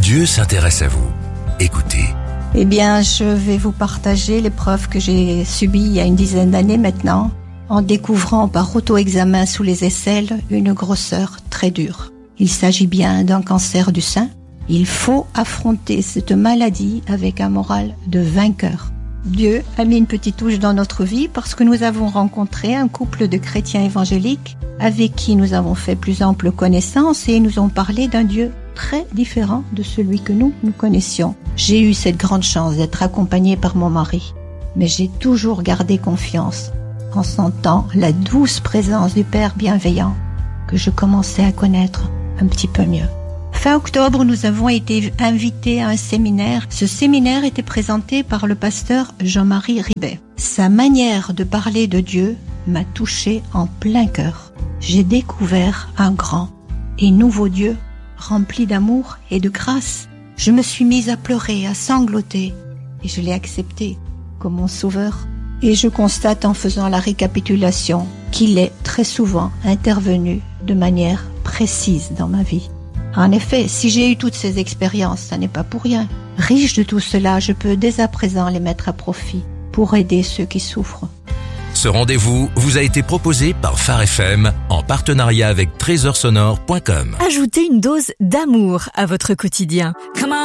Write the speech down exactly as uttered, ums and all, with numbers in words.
Dieu s'intéresse à vous. Écoutez. Eh bien, je vais vous partager l'épreuve que j'ai subie il y a une dizaine d'années maintenant, en découvrant par auto-examen sous les aisselles une grosseur très dure. Il s'agit bien d'un cancer du sein. Il faut affronter cette maladie avec un moral de vainqueur. Dieu a mis une petite touche dans notre vie parce que nous avons rencontré un couple de chrétiens évangéliques avec qui nous avons fait plus ample connaissance et ils nous ont parlé d'un Dieu très différent de celui que nous, nous connaissions. J'ai eu cette grande chance d'être accompagnée par mon mari, mais j'ai toujours gardé confiance en sentant la douce présence du Père bienveillant que je commençais à connaître un petit peu mieux. Fin octobre, nous avons été invités à un séminaire. Ce séminaire était présenté par le pasteur Jean-Marie Ribet. Sa manière de parler de Dieu m'a touchée en plein cœur. J'ai découvert un grand et nouveau Dieu rempli d'amour et de grâce. Je me suis mise à pleurer, à sangloter et je l'ai accepté comme mon sauveur. Et je constate en faisant la récapitulation qu'il est très souvent intervenu de manière précise dans ma vie. En effet, si j'ai eu toutes ces expériences, ça n'est pas pour rien. Riche de tout cela, je peux dès à présent les mettre à profit pour aider ceux qui souffrent. Ce rendez-vous vous a été proposé par Phare F M en partenariat avec trésor sonore point com. Ajoutez une dose d'amour à votre quotidien. Come on.